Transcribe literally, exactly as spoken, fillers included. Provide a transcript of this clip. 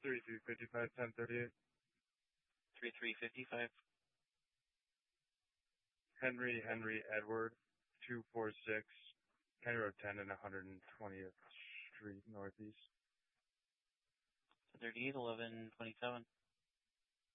thirty-three fifty-five, ten thirty-eight. thirty-three fifty-five. Henry, Henry, Edward, two four six, County Road ten and one hundred twentieth Street Northeast. ten thirty-eight, eleven twenty-seven.